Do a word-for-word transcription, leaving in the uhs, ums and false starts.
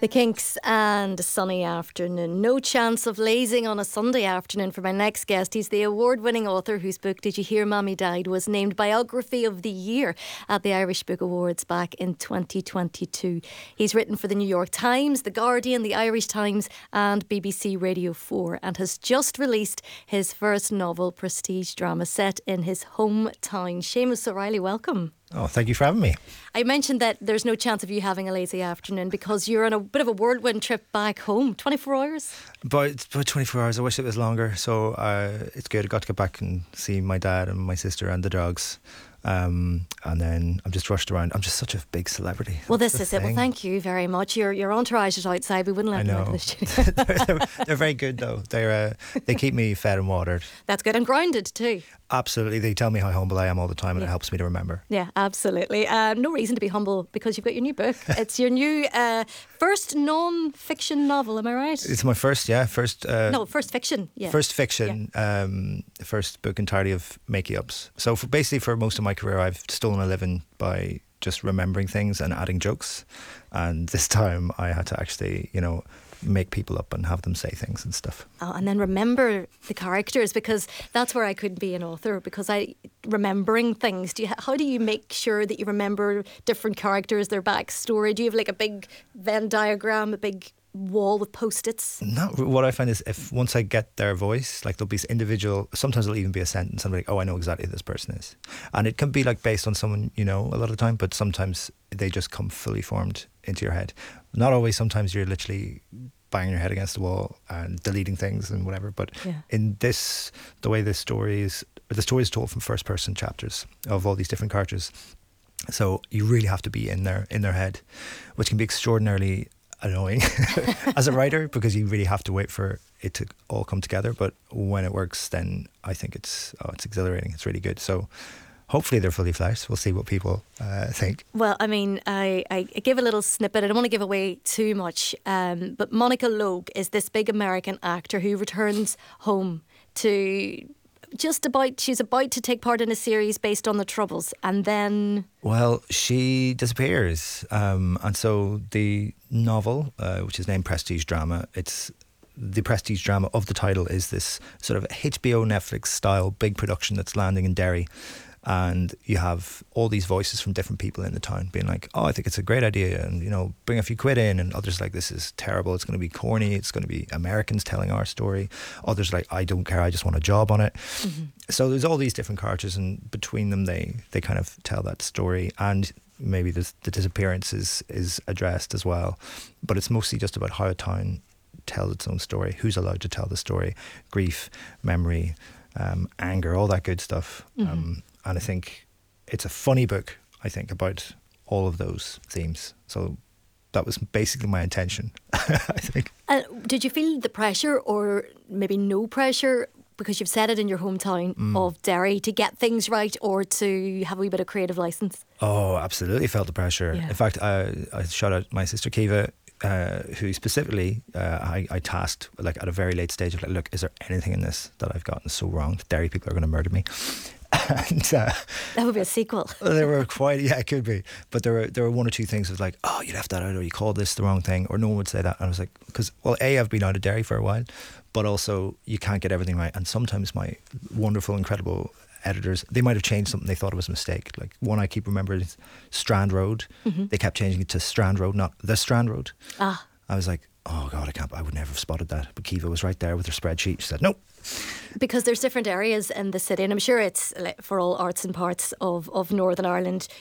The Kinks and a sunny afternoon. No chance of lazing on a Sunday afternoon for my next guest. He's the award-winning author whose book Did You Hear Mommy Died was named Biography of the Year at the Irish Book Awards back in twenty twenty-two. He's written for the New York Times, The Guardian, the Irish Times and B B C Radio four and has just released his first novel, prestige drama set in his hometown. Seamus O'Reilly, welcome. Oh, thank you for having me. I mentioned that there's no chance of you having a lazy afternoon because you're on a bit of a whirlwind trip back home. twenty-four hours? But about twenty-four hours. I wish it was longer. So uh, it's good. I got to get back and see my dad and my sister and the dogs. Um, and then I'm just rushed around. I'm just such a big celebrity. Well, That's this is thing. it. Well, thank you very much. Your your entourage is outside. We wouldn't let I them know. into the studio. they're, they're, they're very good though. They're uh, they keep me fed and watered. That's good. And grounded too. Absolutely. They tell me how humble I am all the time, and Yeah. it helps me to remember. Yeah, absolutely. Uh, no reason to be humble because you've got your new book. It's your new uh, first non-fiction novel. Am I right? It's my first, yeah, first. Uh, no, first fiction. Yeah. First fiction, um, first book entirely of make-ups. So for basically for most of my career, I've stolen a living by just remembering things and adding jokes. And this time I had to actually, you know, make people up and have them say things and stuff. Oh, and then remember the characters, because that's where I couldn't be an author, because I remembering things. Do you, how do you make sure that you remember different characters, their backstory? Do you have like a big Venn diagram, a big wall with post-its? No, what I find is if once I get their voice, like there'll be individual, sometimes it'll even be a sentence. I'm like, oh, I know exactly who this person is. And it can be like based on someone you know a lot of the time, but sometimes they just come fully formed into your head. Not always. Sometimes you're literally banging your head against the wall and deleting things and whatever. But Yeah. in this, the way this story is, the story is told from first person chapters of all these different characters. So you really have to be in their in their head, which can be extraordinarily annoying as a writer, because you really have to wait for it to all come together. But when it works, then I think it's oh, it's exhilarating. It's really good. So hopefully they're fully fleshed. We'll see what people uh, think. Well, I mean, I, I give a little snippet. I don't want to give away too much. Um, but Monica Logue is this big American actor who returns home to just about, she's about to take part in a series based on the Troubles. And then... Well, she disappears. Um, and so the novel, uh, which is named Prestige Drama, it's the prestige drama of the title is this sort of H B O Netflix style big production that's landing in Derry. And you have all these voices from different people in the town being like, oh, I think it's a great idea, and, you know, bring a few quid in. And others like, this is terrible, it's going to be corny, it's going to be Americans telling our story. Others like, I don't care, I just want a job on it. Mm-hmm. So there's all these different characters, and between them they, they kind of tell that story. And maybe this, the disappearance is, is addressed as well. But it's mostly just about how a town tells its own story, who's allowed to tell the story, grief, memory, um, anger, all that good stuff. Mm-hmm. Um, And I think it's a funny book, I think, about all of those themes. So that was basically my intention, I think. Uh, did you feel the pressure, or maybe no pressure, because you've said it in your hometown mm. of Derry, to get things right or to have a wee bit of creative licence? Oh, absolutely felt the pressure. Yeah. In fact, I, I shout out my sister Kiva, uh, who specifically uh, I, I tasked, like at a very late stage, of like, look, is there anything in this that I've gotten so wrong? The Derry people are going to murder me. And, uh, that would be a sequel. There were quite, yeah, it could be. But there were there were one or two things that was like, oh, you left that out, or you called this the wrong thing, or no one would say that. And I was like, because, well, A, I've been out of Derry for a while, but also you can't get everything right. And sometimes my wonderful, incredible editors, they might have changed something they thought it was a mistake. Like one I keep remembering is Strand Road. Mm-hmm. They kept changing it to Strand Road, not the Strand Road. Ah. I was like, oh God, I can't, I would never have spotted that. But Kiva was right there with her spreadsheet. She said, nope. Because there's different areas in the city, and I'm sure it's like, for all arts and parts of, of Northern Ireland,